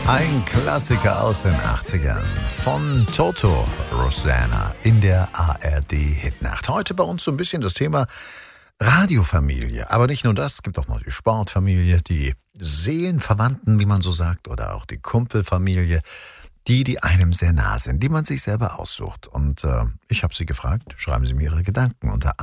Ein Klassiker aus den 80ern von Toto Rosanna in der ARD-Hitnacht. Heute bei uns so ein bisschen das Thema Radiofamilie. Aber nicht nur das, es gibt auch noch die Sportfamilie, die Seelenverwandten, wie man so sagt, oder auch die Kumpelfamilie, die einem sehr nah sind, die man sich selber aussucht. Und ich habe Sie gefragt, schreiben Sie mir Ihre Gedanken unter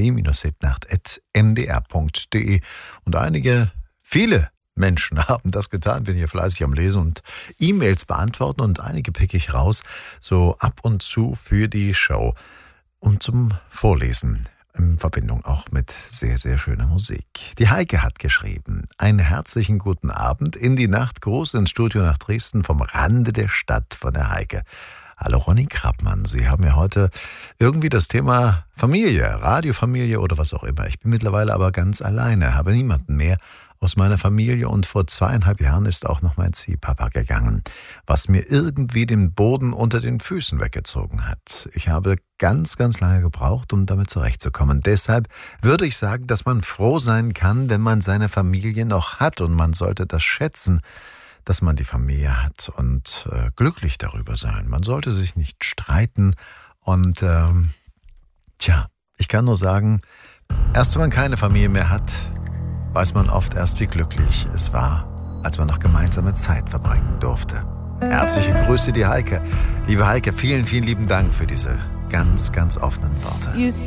ard-hitnacht@mdr.de. Und viele Menschen haben das getan, bin hier fleißig am Lesen und E-Mails beantworten und einige picke ich raus, so ab und zu für die Show und zum Vorlesen. In Verbindung auch mit sehr, sehr schöner Musik. Die Heike hat geschrieben: Einen herzlichen guten Abend in die Nacht. Gruß ins Studio nach Dresden vom Rande der Stadt von der Heike. Hallo Ronny Krappmann, Sie haben ja heute irgendwie das Thema Familie, Radiofamilie oder was auch immer. Ich bin mittlerweile aber ganz alleine, habe niemanden mehr aus meiner Familie und vor 2,5 Jahren ist auch noch mein Ziehpapa gegangen, was mir irgendwie den Boden unter den Füßen weggezogen hat. Ich habe ganz, ganz lange gebraucht, um damit zurechtzukommen. Deshalb würde ich sagen, dass man froh sein kann, wenn man seine Familie noch hat und man sollte das schätzen, dass man die Familie hat und glücklich darüber sein. Man sollte sich nicht streiten und ich kann nur sagen, erst wenn man keine Familie mehr hat, weiß man oft erst, wie glücklich es war, als man noch gemeinsame Zeit verbringen durfte. Herzliche Grüße, die Heike. Liebe Heike, vielen, vielen lieben Dank für diese ganz, ganz offenen Worte.